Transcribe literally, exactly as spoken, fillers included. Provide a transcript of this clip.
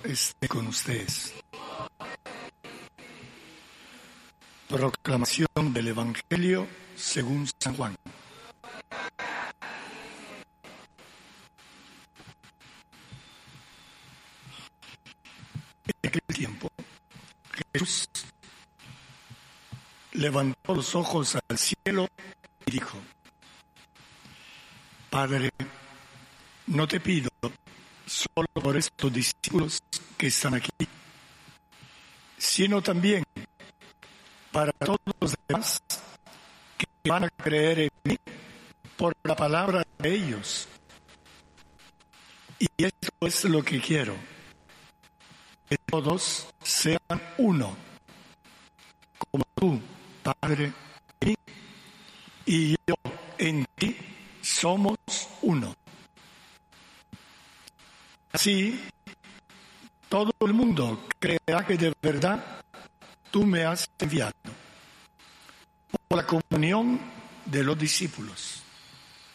esté con ustedes. Proclamación del Evangelio según San Juan. En aquel tiempo, Jesús levantó los ojos al cielo y dijo: Padre, no te pido solo por estos discípulos que están aquí, sino también para todos los demás que van a creer en mí por la palabra de ellos. Y esto es lo que quiero, que todos sean uno, como tú, Padre, en mí, y yo en ti, somos uno. Así, todo el mundo creerá que de verdad tú me has enviado, por la comunión de los discípulos.